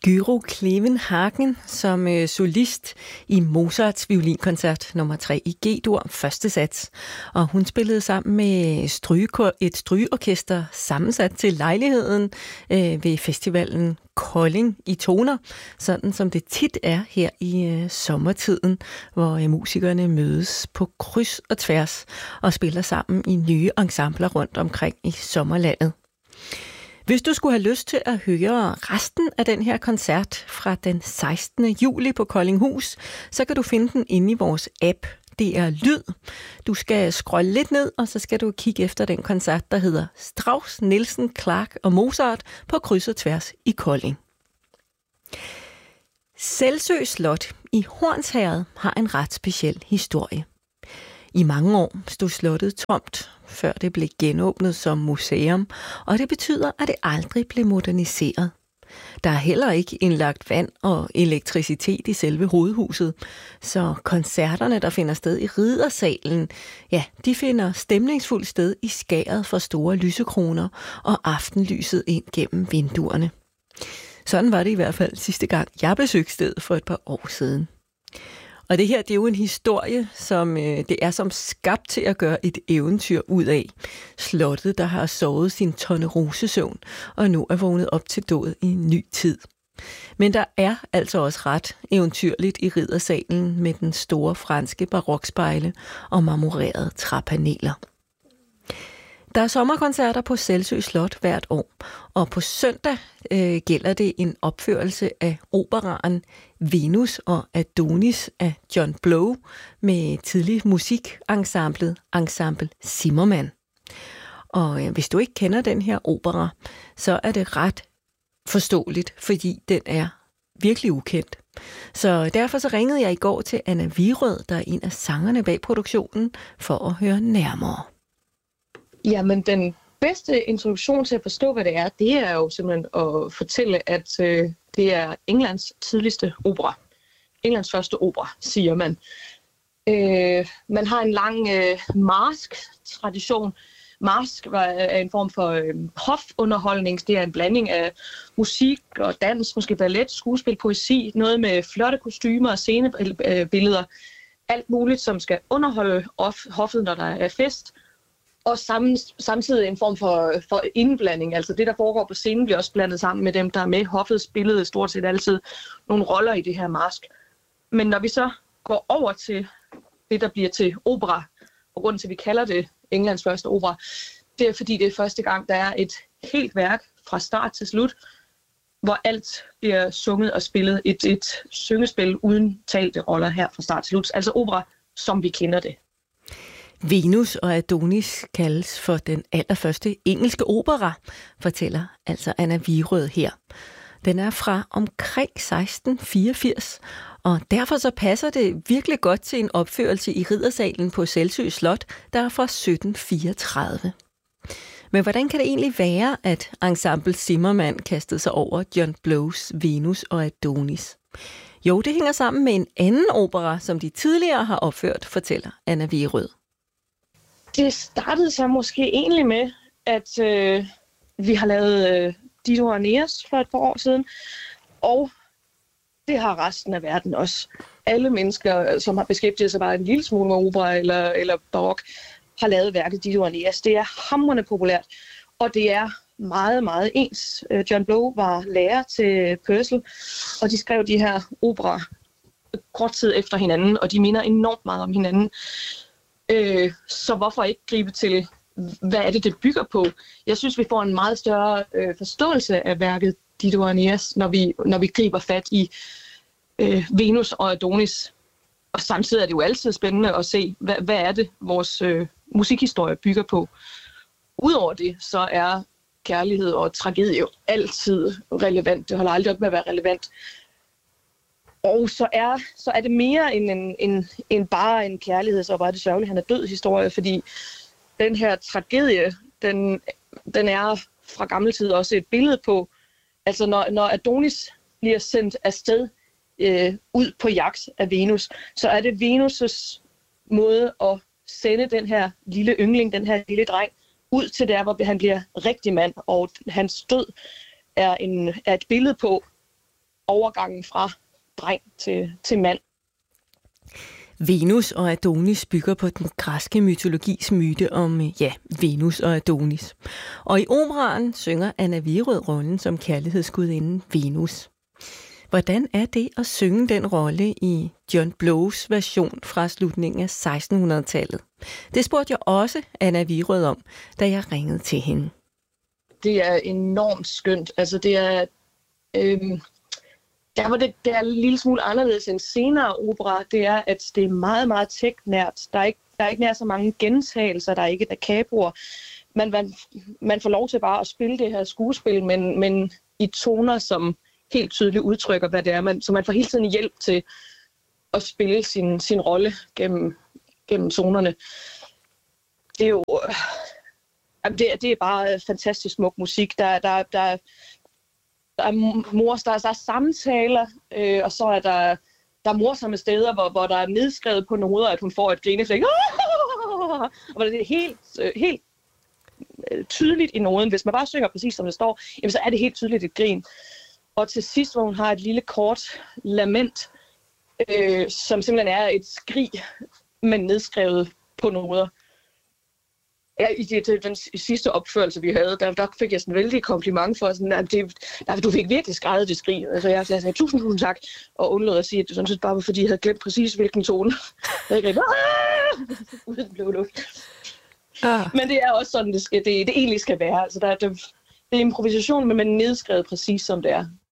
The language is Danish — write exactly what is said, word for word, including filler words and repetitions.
Gyro Klevenhagen som øh, solist i Mozarts violinkoncert nummer tre i G-dur, første sats. Og hun spillede sammen med strygekor, et strygeorkester sammensat til lejligheden øh, ved festivalen Kolding i toner, sådan som det tit er her i øh, sommertiden, hvor øh, musikerne mødes på kryds og tværs og spiller sammen i nye ensembler rundt omkring i sommerlandet. Hvis du skulle have lyst til at høre resten af den her koncert fra den sekstende juli på Koldinghus, så kan du finde den inde i vores app. Det er Lyd. Du skal scrolle lidt ned, og så skal du kigge efter den koncert, der hedder Strauss, Nielsen, Clark og Mozart på kryds og tværs i Kolding. Selsø Slot i Hornsherred har en ret speciel historie. I mange år stod slottet tomt, før det blev genåbnet som museum, og det betyder, at det aldrig blev moderniseret. Der er heller ikke indlagt vand og elektricitet i selve hovedhuset, så koncerterne, der finder sted i Riddersalen, ja, de finder stemningsfuldt sted i skæret for store lysekroner og aftenlyset ind gennem vinduerne. Sådan var det i hvert fald sidste gang, jeg besøgte stedet for et par år siden. Og det her, det er jo en historie, som øh, det er som skabt til at gøre et eventyr ud af. Slottet, der har sovet sin Tornerosesøvn, og nu er vågnet op til dåd i en ny tid. Men der er altså også ret eventyrligt i Riddersalen med den store franske barokspejle og marmorerede træpaneler. Der er sommerkoncerter på Selsø Slot hvert år, og på søndag øh, gælder det en opførelse af operaen Venus og Adonis af John Blow med tidlig musikensemblet Ensemble Zimmermann. Og øh, hvis du ikke kender den her opera, så er det ret forståeligt, fordi den er virkelig ukendt. Så derfor så ringede jeg i går til Anna Virød, der er en af sangerne bag produktionen, for at høre nærmere. Jamen, den bedste introduktion til at forstå, hvad det er, det er jo simpelthen at fortælle, at øh, det er Englands tidligste opera. Englands første opera, siger man. Øh, man har en lang øh, marsk-tradition. Marsk var er en form for øh, hofunderholdning. Det er en blanding af musik og dans, måske ballet, skuespil, poesi, noget med flotte kostymer og scenebilleder. Alt muligt, som skal underholde hoffet, når der er fest. Og sammen, samtidig en form for, for indblanding. Altså det, der foregår på scenen, bliver også blandet sammen med dem, der er med. Hoffet spillede stort set altid nogle roller i det her marsk. Men når vi så går over til det, der bliver til opera, og grunden til, at vi kalder det Englands første opera, det er, fordi det er første gang, der er et helt værk fra start til slut, hvor alt bliver sunget og spillet. Et, et syngespil uden talte roller her fra start til slut. Altså opera, som vi kender det. Venus og Adonis kaldes for den allerførste engelske opera, fortæller altså Anna Virød her. Den er fra omkring seksten fireogfirs, og derfor så passer det virkelig godt til en opførelse i Riddersalen på Selsø Slot, der er fra sytten fireogtredive. Men hvordan kan det egentlig være, at Ensemble Zimmermann kastede sig over John Blows Venus og Adonis? Jo, det hænger sammen med en anden opera, som de tidligere har opført, fortæller Anna Virød. Det startede så måske egentlig med, at øh, vi har lavet øh, Dido og Aeneas for et par år siden, og det har resten af verden også. Alle mennesker, som har beskæftiget sig bare en lille smule med opera eller, eller barok, har lavet værket Dido og Aeneas. Det er hamrende populært, og det er meget, meget ens. John Blow var lærer til Purcell, og de skrev de her opera kort tid efter hinanden, og de minder enormt meget om hinanden. Øh, så hvorfor ikke gribe til, hvad er det, det bygger på? Jeg synes, vi får en meget større øh, forståelse af værket Dido og Aeneas, når vi, når vi griber fat i øh, Venus og Adonis. Og samtidig er det jo altid spændende at se, hvad, hvad er det, vores øh, musikhistorie bygger på. Udover det, så er kærlighed og tragedie jo altid relevant. Det holder aldrig op med at være relevant. Og så er, så er det mere end, en, en, end bare en kærlighed, så bare det sørgelige, han er død historie, fordi den her tragedie, den, den er fra gammel tid også et billede på, altså når, når Adonis bliver sendt afsted øh, ud på jagt af Venus, så er det Venus' måde at sende den her lille yngling, den her lille dreng, ud til der, hvor han bliver rigtig mand, og hans død er, en, er et billede på, overgangen fra dreng til, til mand. Venus og Adonis bygger på den græske mytologis myte om, ja, Venus og Adonis. Og i operaen synger Anna Wirrød rollen som kærlighedsgudinden Venus. Hvordan er det at synge den rolle i John Blows version fra slutningen af sekstenhundredetallet? Det spurgte jeg også Anna Wirrød om, da jeg ringede til hende. Det er enormt skønt. Altså det er... Øhm Der var det, det er en lille smule anderledes end senere opera, det er, at det er meget, meget teknært. Der er ikke, der er ikke nær så mange gentagelser, der er ikke da capoer. Man, man, man får lov til bare at spille det her skuespil, men, men i toner, som helt tydeligt udtrykker, hvad det er. Man, så man får hele tiden hjælp til at spille sin, sin rolle gennem, gennem tonerne. Det er jo... Øh, det, det er bare fantastisk smuk musik. Der, der, der Der er mors, der er, der er samtaler, øh, og så er der, der er morsomme steder, hvor, hvor der er nedskrevet på noder, at hun får et grineflæk. Og det er helt, øh, helt øh, tydeligt i noden. Hvis man bare synger præcis som det står, jamen, så er det helt tydeligt et grin. Og til sidst, hvor hun har et lille kort lament, øh, som simpelthen er et skrig, men nedskrevet på noder. Ja, i det, det, den sidste opførelse, vi havde, der, der fik jeg sådan en vældig kompliment for, sådan, at det, der, du fik virkelig skrevet det skrig. Altså, jeg, jeg sagde tusind, tusind tak, og undlod at sige, at det sådan set bare var, fordi jeg havde glemt præcis, hvilken tone. Jeg greb, uden blå luft. Ah. Men det er også sådan, det, skal, det, det egentlig skal være. Altså, der, det, det er improvisation, men man nedskrevet præcis, som det er.